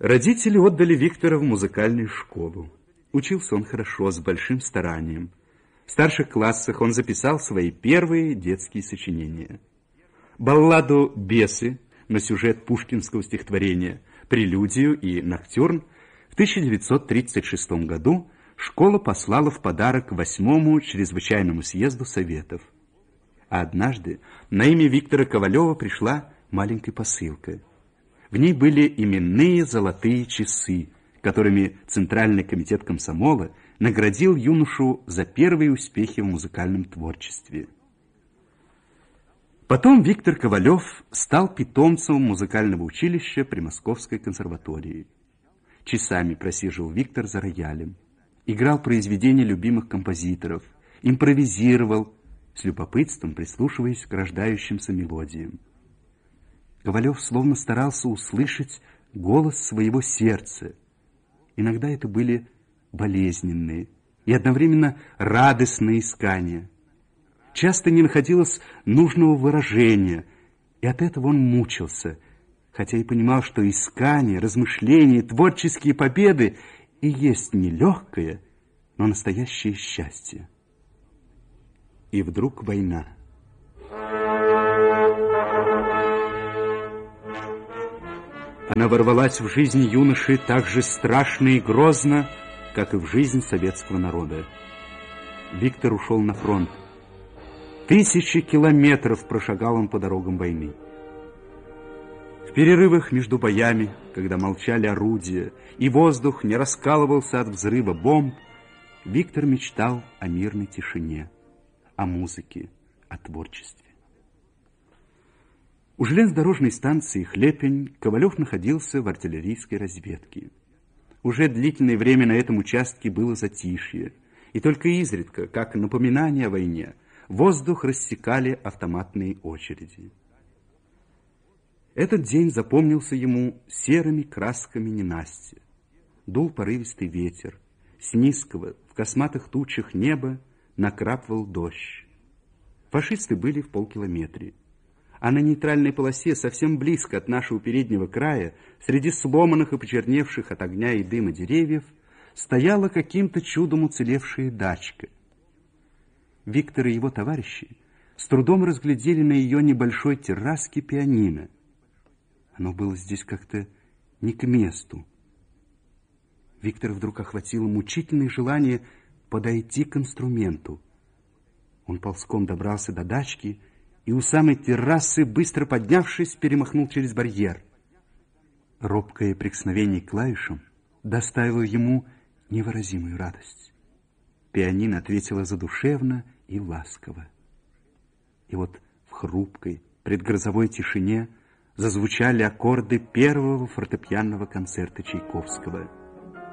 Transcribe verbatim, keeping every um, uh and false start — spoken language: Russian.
Родители отдали Виктора в музыкальную школу. Учился он хорошо, с большим старанием. В старших классах он записал свои первые детские сочинения. Балладу «Бесы» на сюжет пушкинского стихотворения «Прелюдию» и «Ноктюрн» в тысяча девятьсот тридцать шестом году школа послала в подарок восьмому чрезвычайному съезду Советов. А однажды на имя Виктора Ковалева пришла маленькая посылка. В ней были именные золотые часы, которыми Центральный комитет комсомола наградил юношу за первые успехи в музыкальном творчестве. Потом Виктор Ковалев стал питомцем музыкального училища при Московской консерватории. Часами просиживал Виктор за роялем, играл произведения любимых композиторов, импровизировал, с любопытством прислушиваясь к рождающимся мелодиям. Ковалев словно старался услышать голос своего сердца. Иногда это были болезненные и одновременно радостные искания. Часто не находилось нужного выражения, и от этого он мучился, хотя и понимал, что искания, размышления, творческие победы и есть не легкое, но настоящее счастье. И вдруг война. Она ворвалась в жизнь юноши так же страшно и грозно, как и в жизнь советского народа. Виктор ушел на фронт. Тысячи километров прошагал он по дорогам войны. В перерывах между боями, когда молчали орудия, и воздух не раскалывался от взрыва бомб, Виктор мечтал о мирной тишине, о музыке, о творчестве. У железнодорожной станции Хлепень Ковалев находился в артиллерийской разведке. Уже длительное время на этом участке было затишье, и только изредка, как напоминание о войне, воздух рассекали автоматные очереди. Этот день запомнился ему серыми красками ненастья. Дул порывистый ветер, с низкого, в косматых тучах неба накрапывал дождь. Фашисты были в полкилометре. А на нейтральной полосе, совсем близко от нашего переднего края, среди сломанных и почерневших от огня и дыма деревьев, стояла каким-то чудом уцелевшая дачка. Виктор и его товарищи с трудом разглядели на ее небольшой терраске пианино. Оно было здесь как-то не к месту. Виктора вдруг охватило мучительное желание подойти к инструменту. Он ползком добрался до дачки и у самой террасы, быстро поднявшись, перемахнул через барьер. Робкое прикосновение к клавишам доставило ему невыразимую радость. Пианино ответило задушевно и ласково. И вот в хрупкой предгрозовой тишине зазвучали аккорды первого фортепианного концерта Чайковского.